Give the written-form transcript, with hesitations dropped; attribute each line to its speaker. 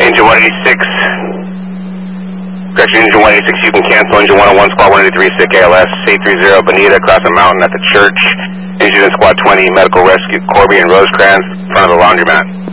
Speaker 1: Engine 186. Correction, Engine 186, you can cancel. Engine 101, Squad 183, sick ALS. 830, Bonita, across the mountain at the church. Engine in Squad 20, medical rescue, Corby and Rosecrans, in front of the laundromat.